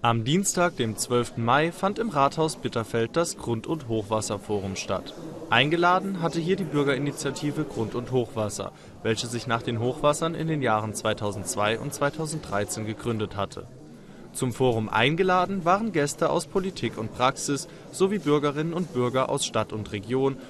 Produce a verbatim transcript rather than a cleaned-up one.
Am Dienstag, dem zwölften Mai, fand im Rathaus Bitterfeld das Grund- und Hochwasserforum statt. Eingeladen hatte hier die Bürgerinitiative Grund- und Hochwasser, welche sich nach den Hochwassern in den Jahren zweitausendzwei und zweitausenddreizehn gegründet hatte. Zum Forum eingeladen waren Gäste aus Politik und Praxis sowie Bürgerinnen und Bürger aus Stadt und Region